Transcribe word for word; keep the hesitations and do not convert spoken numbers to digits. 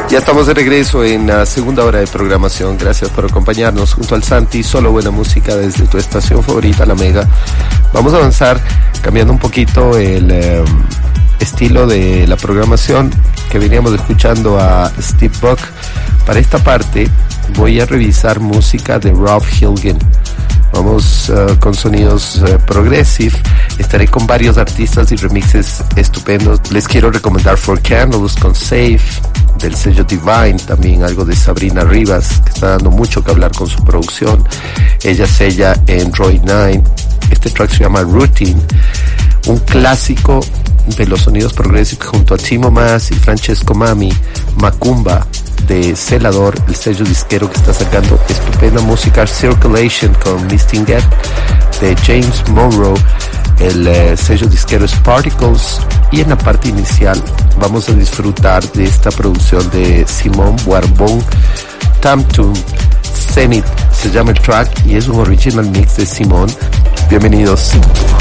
Ya estamos de regreso en la segunda hora de programación. Gracias por acompañarnos junto al Santi. Solo buena música desde tu estación favorita, La Mega. Vamos a avanzar cambiando un poquito el eh, estilo de la programación que veníamos escuchando a Steve Buck. Para esta parte voy a revisar música de Rob Hilgen. Vamos uh, con sonidos uh, progressive. Estaré con varios artistas y remixes estupendos. Les quiero recomendar Four Candles con Safe, del sello Divine. También algo de Sabrina Rivas, que está dando mucho que hablar con su producción. Ella sella en Android nueve. Este track se llama Routine, un clásico de los sonidos progressive junto a Timo Maas y Francesco Mami. Macumba, de Celador, el sello disquero que está sacando estupenda música. Circulation con Misting Get, de James Monroe, el eh, sello disquero es Particles. Y en la parte inicial vamos a disfrutar de esta producción de Simon Warbon, Tamtum Zenith se llama el track y es un original mix de Simon. Bienvenidos.